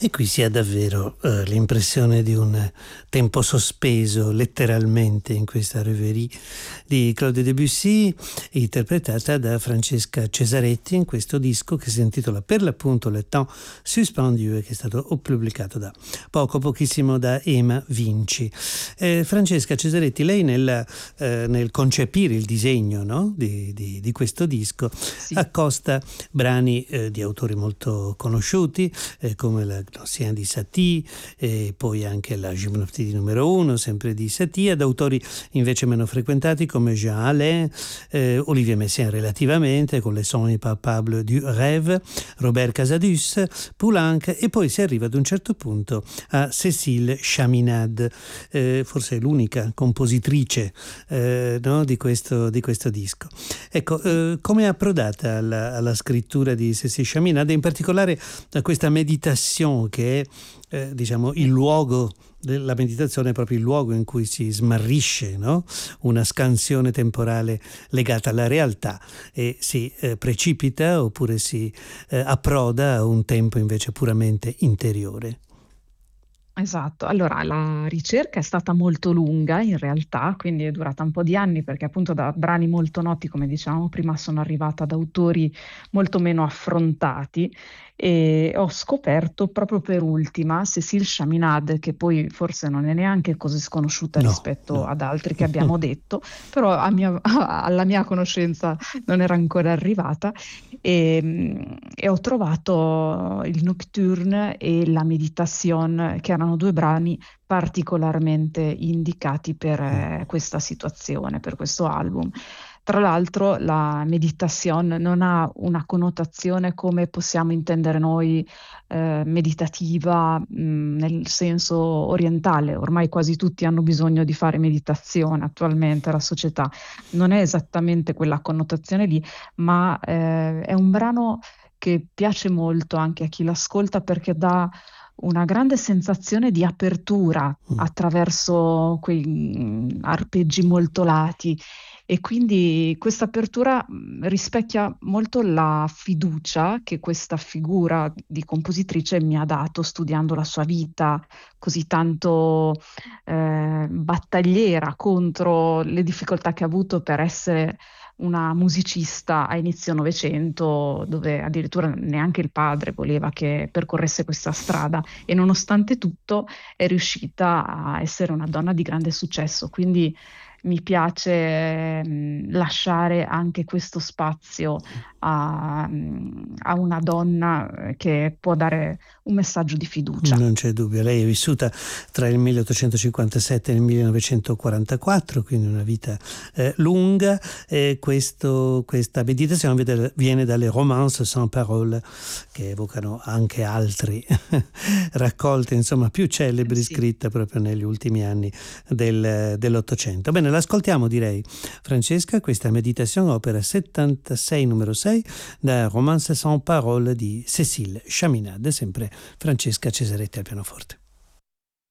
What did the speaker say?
E qui si ha davvero l'impressione di un tempo sospeso letteralmente in questa rêverie di Claude Debussy, interpretata da Francesca Cesaretti in questo disco che si intitola per l'appunto Le Temps Suspendu e che è stato pubblicato da pochissimo da Ema Vinci. Francesca Cesaretti, lei nel concepire il disegno, no? di questo disco, Sì. accosta brani di autori molto conosciuti come la L'Ancien di Satie e poi anche la Gymnopédie numero 1 sempre di Satie, ad autori invece meno frequentati come Jean Alain, Olivier Messiaen relativamente con Les Sons impalpables du rêve, Robert Casadus, Poulenc, e poi si arriva ad un certo punto a Cécile Chaminade, forse l'unica compositrice no, di questo disco. Ecco, come è approdata alla scrittura di Cécile Chaminade, in particolare a questa meditazione che è diciamo il luogo della meditazione, è proprio il luogo in cui si smarrisce, no? Una scansione temporale legata alla realtà e si precipita oppure si approda a un tempo invece puramente interiore. Esatto, allora la ricerca è stata molto lunga in realtà, quindi è durata un po' di anni perché appunto da brani molto noti, come dicevamo prima, sono arrivata ad autori molto meno affrontati e ho scoperto proprio per ultima Cécile Chaminade, che poi forse non è neanche così sconosciuta rispetto No. ad altri che abbiamo detto, però alla mia conoscenza non era ancora arrivata e ho trovato il Nocturne e la Méditation, che erano due brani particolarmente indicati per questa situazione, per questo album. Tra l'altro la Méditation non ha una connotazione come possiamo intendere noi meditativa nel senso orientale. Ormai quasi tutti hanno bisogno di fare meditazione attualmente, la società. Non è esattamente quella connotazione lì, ma è un brano che piace molto anche a chi l'ascolta perché dà una grande sensazione di apertura attraverso quei arpeggi molto lati e quindi questa apertura rispecchia molto la fiducia che questa figura di compositrice mi ha dato studiando la sua vita così tanto battagliera contro le difficoltà che ha avuto per essere una musicista a inizio Novecento, dove addirittura neanche il padre voleva che percorresse questa strada e nonostante tutto è riuscita a essere una donna di grande successo. Quindi mi piace lasciare anche questo spazio a una donna che può dare un messaggio di fiducia. Non c'è dubbio, lei è vissuta tra il 1857 e il 1944, quindi una vita lunga. Questa meditazione viene dalle Romances sans parole, che evocano anche altri raccolte, insomma, più celebri, Sì. scritte proprio negli ultimi anni dell'Ottocento. Bene, l'ascoltiamo, direi, Francesca, questa meditazione, opera 76 numero 6 da Romances sans parole di Cécile Chaminade, sempre Francesca Cesaretti al pianoforte.